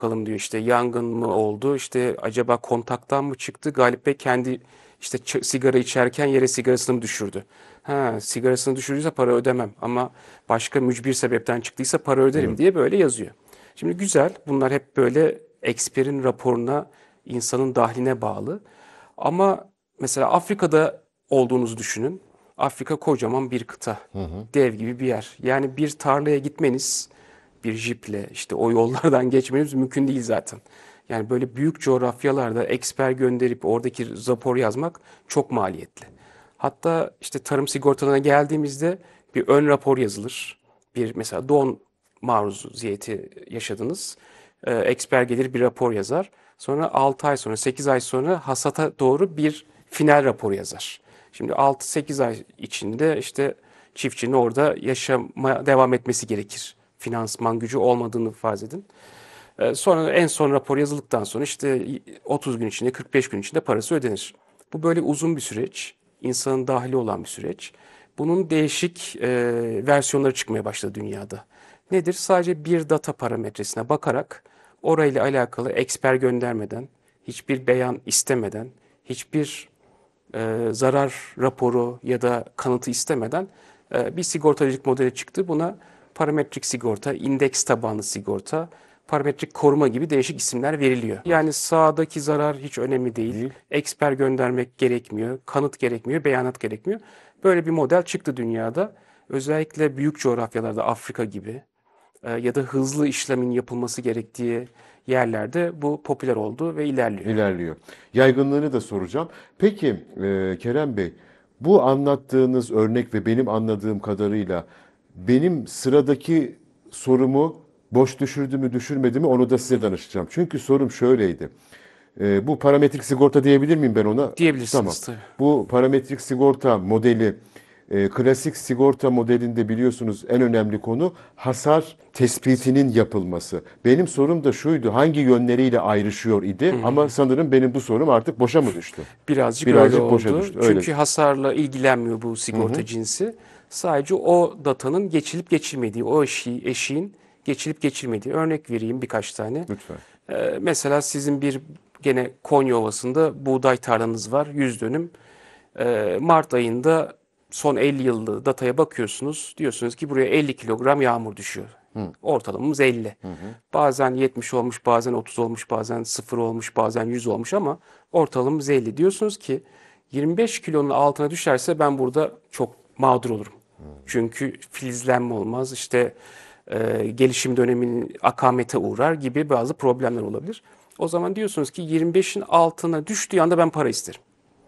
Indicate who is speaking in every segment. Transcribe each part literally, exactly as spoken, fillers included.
Speaker 1: bakalım diyor, işte yangın mı oldu, işte acaba kontaktan mı çıktı, Galip Bey kendi işte ç- sigara içerken yere sigarasını mı düşürdü? Ha, sigarasını düşürdüyse para ödemem ama başka mücbir sebepten çıktıysa para öderim
Speaker 2: Evet.
Speaker 1: diye böyle yazıyor. Şimdi güzel, bunlar hep böyle eksperin raporuna, insanın dahline bağlı. Ama mesela Afrika'da olduğunuzu düşünün. Afrika kocaman bir kıta.
Speaker 2: Hı hı.
Speaker 1: Dev gibi bir yer. Yani bir tarlaya gitmeniz, bir jiple işte o yollardan geçmeniz mümkün değil zaten. Yani böyle büyük coğrafyalarda eksper gönderip oradaki rapor yazmak çok maliyetli. Hatta işte tarım sigortalarına geldiğimizde bir ön rapor yazılır. Bir mesela don maruziyeti yaşadınız. Ee, eksper gelir bir rapor yazar. Sonra altı ay sonra, sekiz ay sonra hasata doğru bir final raporu yazar. Şimdi altı sekiz ay içinde işte çiftçinin orada yaşamaya devam etmesi gerekir. Finansman gücü olmadığını farz edin. Ee, Sonra en son rapor yazıldıktan sonra işte otuz gün içinde, kırk beş gün içinde parası ödenir. Bu böyle uzun bir süreç, insanın dahili olan bir süreç. Bunun değişik e, versiyonları çıkmaya başladı dünyada. Nedir? Sadece bir data parametresine bakarak orayla alakalı eksper göndermeden, hiçbir beyan istemeden, hiçbir e, zarar raporu ya da kanıtı istemeden e, bir sigortacılık modeli çıktı. Buna parametrik sigorta, indeks tabanlı sigorta, parametrik koruma gibi değişik isimler veriliyor. Yani sağdaki zarar hiç önemli değil.
Speaker 2: Değil.
Speaker 1: Eksper göndermek gerekmiyor, kanıt gerekmiyor, beyanat gerekmiyor. Böyle bir model çıktı dünyada. Özellikle büyük coğrafyalarda Afrika gibi e, ya da hızlı işlemin yapılması gerektiği yerlerde bu popüler oldu ve ilerliyor.
Speaker 2: İlerliyor. Yaygınlığını da soracağım. Peki e, Kerem Bey, bu anlattığınız örnek ve benim anladığım kadarıyla benim sıradaki sorumu boş düşürdü mü düşürmedi mi onu da size danışacağım. Çünkü sorum şöyleydi. E, bu parametrik sigorta diyebilir miyim ben ona? Tamam.
Speaker 1: Diyebilirsiniz tabii.
Speaker 2: Bu parametrik sigorta modeli e, klasik sigorta modelinde biliyorsunuz en önemli konu hasar
Speaker 1: Tespit.
Speaker 2: tespitinin yapılması. Benim sorum da şuydu, hangi yönleriyle ayrışıyor idi? Ama sanırım benim bu sorum artık boşa mı düştü?
Speaker 1: Birazcık öyle
Speaker 2: Birazcık boşa
Speaker 1: oldu.
Speaker 2: düştü. Öyle.
Speaker 1: Çünkü hasarla ilgilenmiyor bu
Speaker 2: Hı hı.
Speaker 1: sigorta cinsi. Sadece o datanın geçilip geçilmediği, o eşiği, eşiğin geçilip geçilmediği. Örnek vereyim birkaç tane.
Speaker 2: Lütfen.
Speaker 1: Ee, mesela sizin bir gene Konya Ovası'nda buğday tarlanız var, yüz dönüm. Ee, Mart ayında son elli yıllık dataya bakıyorsunuz. Diyorsunuz ki buraya elli kilogram yağmur düşüyor.
Speaker 2: Hı
Speaker 1: Ortalamamız elli.
Speaker 2: hı. Hı.
Speaker 1: Bazen yetmiş olmuş, bazen otuz olmuş, bazen sıfır olmuş, bazen yüz olmuş ama ortalamamız elli. Diyorsunuz ki yirmi beş kilonun altına düşerse ben burada çok mağdur olurum. Çünkü filizlenme olmaz, işte e, gelişim döneminin akamete uğrar gibi bazı problemler olabilir. O zaman diyorsunuz ki yirmi beşin altına düştüğü anda ben para isterim.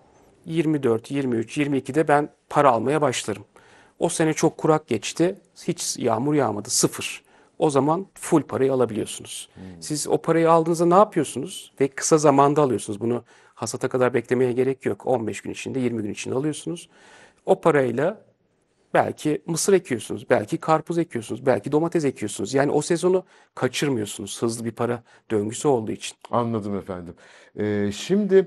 Speaker 1: yirmi dört, yirmi üç, yirmi ikide ben para almaya başlarım. O sene çok kurak geçti. Hiç yağmur yağmadı. Sıfır. O zaman full parayı alabiliyorsunuz. Siz o parayı aldığınızda ne yapıyorsunuz? Ve kısa zamanda alıyorsunuz. Bunu hasata kadar beklemeye gerek yok. on beş gün içinde, yirmi gün içinde alıyorsunuz. O parayla belki mısır ekiyorsunuz, belki karpuz ekiyorsunuz, belki domates ekiyorsunuz. Yani o sezonu kaçırmıyorsunuz hızlı bir para döngüsü olduğu için.
Speaker 2: Anladım efendim. Ee, şimdi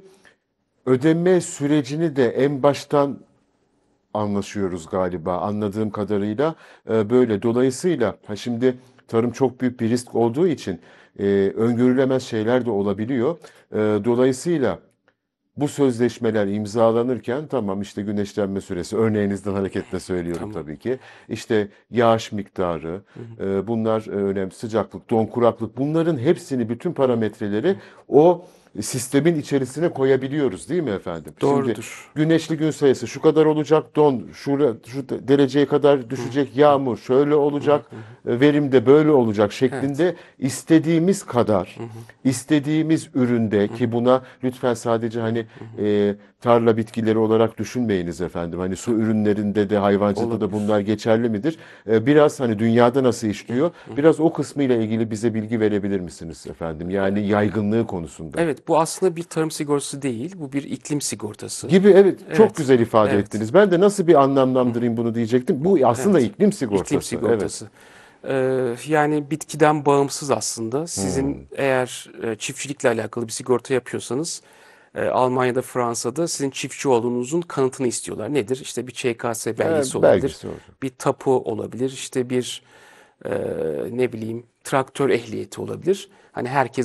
Speaker 2: ödeme sürecini de en baştan anlaşıyoruz galiba anladığım kadarıyla e, böyle. Dolayısıyla ha şimdi tarım çok büyük bir risk olduğu için e, öngörülemez şeyler de olabiliyor. E, dolayısıyla bu sözleşmeler imzalanırken tamam işte güneşlenme süresi örneğinizden hareketle söylüyorum
Speaker 1: Tamam.
Speaker 2: tabii ki. İşte yağış miktarı,
Speaker 1: Hı hı.
Speaker 2: e, bunlar e, önemli, sıcaklık, don, kuraklık bunların hepsini bütün
Speaker 1: Hı hı.
Speaker 2: parametreleri o sistemin içerisine koyabiliyoruz değil mi efendim? Şimdi
Speaker 1: Doğrudur.
Speaker 2: güneşli gün sayısı şu kadar olacak, don şu, şu dereceye kadar
Speaker 1: Hı
Speaker 2: düşecek,
Speaker 1: hı.
Speaker 2: yağmur şöyle
Speaker 1: Hı hı.
Speaker 2: olacak,
Speaker 1: Hı hı.
Speaker 2: e, verim de böyle olacak
Speaker 1: Evet.
Speaker 2: şeklinde istediğimiz kadar
Speaker 1: Hı hı.
Speaker 2: istediğimiz üründe
Speaker 1: Hı
Speaker 2: ki
Speaker 1: hı.
Speaker 2: buna lütfen sadece
Speaker 1: Hı hı.
Speaker 2: hani
Speaker 1: Hı hı.
Speaker 2: e, tarla bitkileri olarak düşünmeyiniz efendim. Hani su
Speaker 1: Tabii.
Speaker 2: ürünlerinde de hayvancılıkta da bunlar
Speaker 1: Olabilir.
Speaker 2: geçerli midir? E, biraz hani dünyada nasıl
Speaker 1: Hı
Speaker 2: işliyor?
Speaker 1: hı.
Speaker 2: Biraz o kısmıyla ilgili bize bilgi verebilir misiniz efendim? Yani yaygınlığı konusunda.
Speaker 1: Evet, bu aslında bir tarım sigortası değil. Bu bir iklim sigortası.
Speaker 2: Gibi evet çok
Speaker 1: Evet.
Speaker 2: güzel ifade
Speaker 1: Evet.
Speaker 2: ettiniz. Ben de nasıl bir
Speaker 1: Hı hı.
Speaker 2: anlamlandırayım bunu diyecektim. Bu aslında
Speaker 1: Evet.
Speaker 2: iklim
Speaker 1: İklim
Speaker 2: sigortası. Evet.
Speaker 1: sigortası. Ee, yani bitkiden bağımsız aslında. Sizin
Speaker 2: Hmm.
Speaker 1: eğer e, çiftçilikle alakalı bir sigorta yapıyorsanız e, Almanya'da, Fransa'da sizin çiftçi olduğunuzun kanıtını istiyorlar. Nedir? İşte bir Ç K S
Speaker 2: E,
Speaker 1: belgesi olabilir.
Speaker 2: belgesi olacak.
Speaker 1: Bir tapu olabilir. İşte bir e, ne bileyim traktör ehliyeti olabilir. Hani herkes